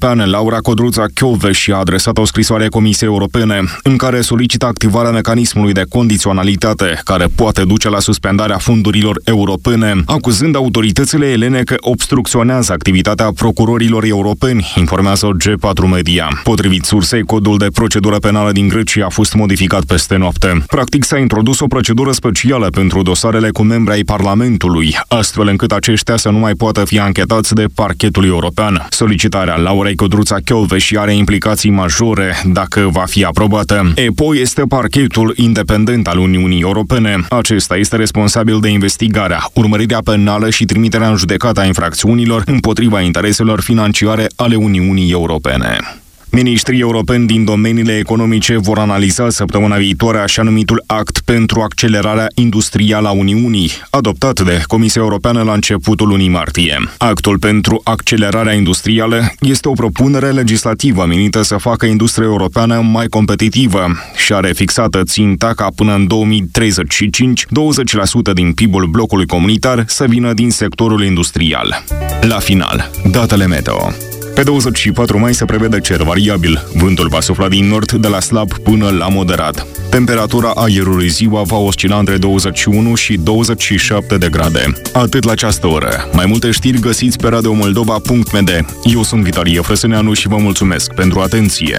European, Laura Codruța-Kövesi, a adresat o scrisoare Comisiei Europene în care solicită activarea mecanismului de condiționalitate care poate duce la suspendarea fondurilor europene, acuzând autoritățile elene că obstrucționează activitatea procurorilor europeni, informează G4 Media. Potrivit sursei, codul de procedură penală din Grecia a fost modificat peste noapte. Practic s-a introdus o procedură specială pentru dosarele cu membri ai Parlamentului, astfel încât aceștia să nu mai poată fi anchetați de parchetul european. Solicitarea Laurei Codruța-Kövesi are implicații majore dacă va fi aprobată. EPO este parchetul independent al Uniunii Europene. Acesta este responsabil de investigarea, urmărirea penală și trimiterea în judecată a infracțiunilor împotriva intereselor financiare ale Uniunii Europene. Ministrii europeni din domeniile economice vor analiza săptămâna viitoare așa numitul Act pentru accelerarea industrială a Uniunii, adoptat de Comisia Europeană la începutul lunii martie. Actul pentru accelerarea industrială este o propunere legislativă menită să facă industria europeană mai competitivă și are fixată ținta ca până în 2035 20% din PIB-ul blocului comunitar să vină din sectorul industrial. La final, datele meteo. Pe 24 mai se prevede cer variabil. Vântul va sufla din nord de la slab până la moderat. Temperatura aerului ziua va oscila între 21 și 27 de grade. Atât la această oră. Mai multe știri găsiți pe radiomoldova.md. Eu sunt Vitalie Frăsăneanu și vă mulțumesc pentru atenție.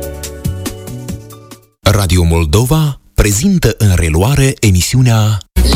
Radio Moldova prezintă în reluare emisiunea